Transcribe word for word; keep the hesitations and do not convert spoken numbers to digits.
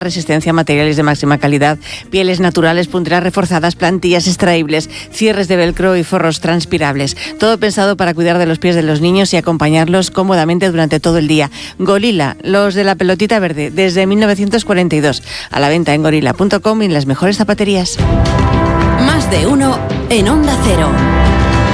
resistencia, materiales de máxima calidad, pieles naturales, punteras reforzadas, plantillas extraíbles, cierres de velcro y forros transpirables. Todo pensado para cuidar de los pies de los niños y acompañarlos cómodamente durante todo el día. Gorilla, los de la pelotita verde, desde mil novecientos cuarenta y dos. A la venta en gorilla punto com y en las mejores zapaterías. Más de uno en Onda Cero.